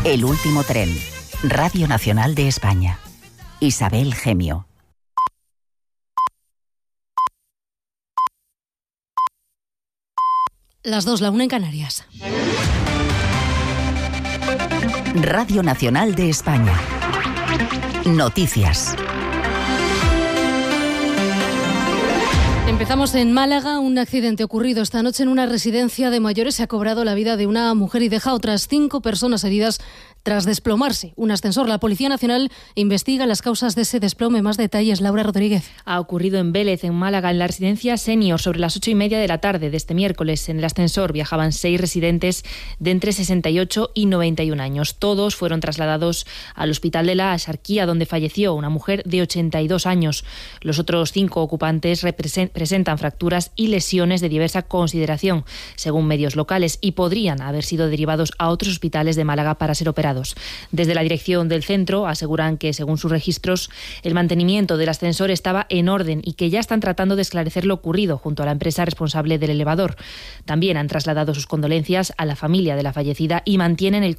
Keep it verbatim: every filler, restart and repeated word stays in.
El último tren. Radio Nacional de España. Isabel Gemio. Las dos, la una en Canarias. Radio Nacional de España. Noticias. Empezamos en Málaga. Un accidente ocurrido esta noche en una residencia de mayores se ha cobrado la vida de una mujer y deja otras cinco personas heridas tras desplomarse un ascensor. La Policía Nacional investiga las causas de ese desplome. Más detalles, Laura Rodríguez. Ha ocurrido en Vélez, en Málaga, en la residencia Senior, sobre las ocho y media de la tarde de este miércoles. En el ascensor viajaban seis residentes de entre sesenta y ocho y noventa y un años. Todos fueron trasladados al Hospital de la Axarquía, donde falleció una mujer de ochenta y dos años. Los otros cinco ocupantes represen- presentan fracturas y lesiones de diversa consideración, según medios locales, y podrían haber sido derivados a otros hospitales de Málaga para ser operados. Desde la dirección del centro aseguran que, según sus registros, el mantenimiento del ascensor estaba en orden y que ya están tratando de esclarecer lo ocurrido junto a la empresa responsable del elevador. También han trasladado sus condolencias a la familia de la fallecida y mantienen el